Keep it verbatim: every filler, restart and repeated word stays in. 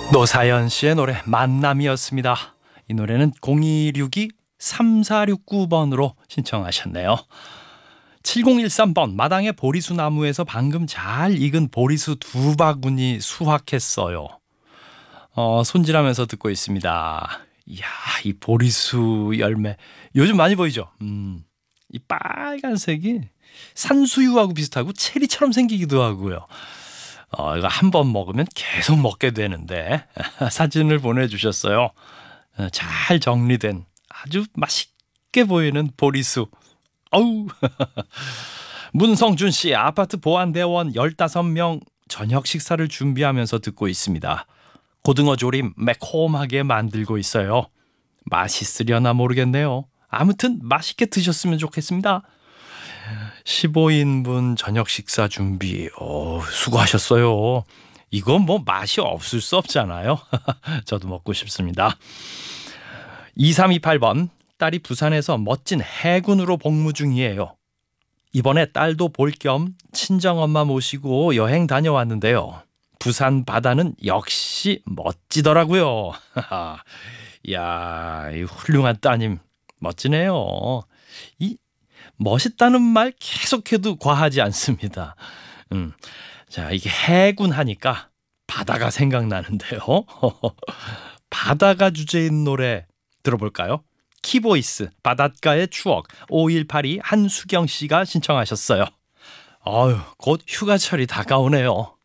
노사연 씨의 노래 만남이었습니다. 이 노래는 공이육이 삼사육구 번으로 신청하셨네요. 칠공일삼 번 마당의 보리수 나무에서 방금 잘 익은 보리수 두 바구니 수확했어요. 어, 손질하면서 듣고 있습니다. 이야, 이 보리수 열매 요즘 많이 보이죠? 음, 이 빨간색이 산수유하고 비슷하고 체리처럼 생기기도 하고요. 어, 이거 한 번 먹으면 계속 먹게 되는데 사진을 보내주셨어요. 어, 잘 정리된 아주 맛있게 보이는 보리수. 어우. 문성준 씨, 아파트 보안대원 열다섯 명 저녁 식사를 준비하면서 듣고 있습니다. 고등어 조림 매콤하게 만들고 있어요. 맛있으려나 모르겠네요. 아무튼 맛있게 드셨으면 좋겠습니다. 십오 인분 저녁 식사 준비. 오, 수고하셨어요. 이건 뭐 맛이 없을 수 없잖아요. 저도 먹고 싶습니다. 이삼이팔 번 딸이 부산에서 멋진 해군으로 복무 중이에요. 이번에 딸도 볼 겸 친정엄마 모시고 여행 다녀왔는데요. 부산 바다는 역시 멋지더라고요. 이야, 이 훌륭한 따님 멋지네요. 이 멋있다는 말 계속해도 과하지 않습니다. 음, 자, 이게 해군 하니까 바다가 생각나는데요. 바다가 주제인 노래 들어볼까요? 키보이스 바닷가의 추억 오일팔이 한수경 씨가 신청하셨어요. 어휴, 곧 휴가철이 다가오네요.